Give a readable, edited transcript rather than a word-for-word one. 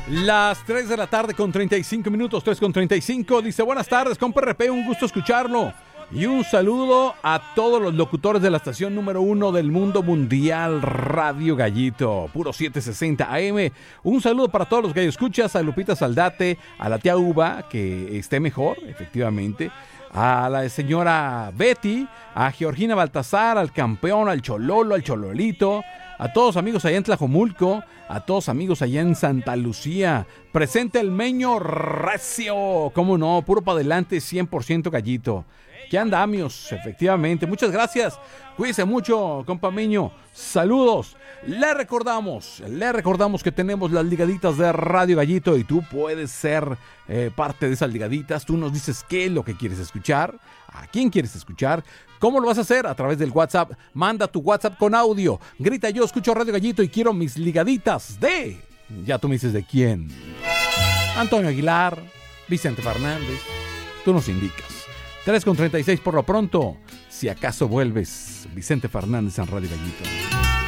Las 3 de la tarde con 35 minutos, 3 con 35. Dice, buenas tardes, compa RP, un gusto escucharlo. Y un saludo a todos los locutores de la estación número 1 del mundo mundial, Radio Gallito, puro 760 AM. Un saludo para todos los galloescuchas, a Lupita Saldate, a la tía Uva, que esté mejor, efectivamente, a la señora Betty, a Georgina Baltasar, al campeón, al Chololo, al Chololito, a todos amigos allá en Tlajomulco, a todos amigos allá en Santa Lucía. Presente el Meño Recio, cómo no, puro para adelante, 100% Gallito. ¿Qué andamios? Efectivamente. Muchas gracias. Cuídense mucho, compa Meño. Saludos. Le recordamos que tenemos las ligaditas de Radio Gallito y tú puedes ser parte de esas ligaditas. Tú nos dices qué es lo que quieres escuchar, a quién quieres escuchar. ¿Cómo lo vas a hacer? A través del WhatsApp. Manda tu WhatsApp con audio. Grita, yo escucho Radio Gallito y quiero mis ligaditas de... Ya tú me dices de quién. Antonio Aguilar, Vicente Fernández. Tú nos indicas. 3 con 36 por lo pronto. Si acaso vuelves, Vicente Fernández en Radio Gallito.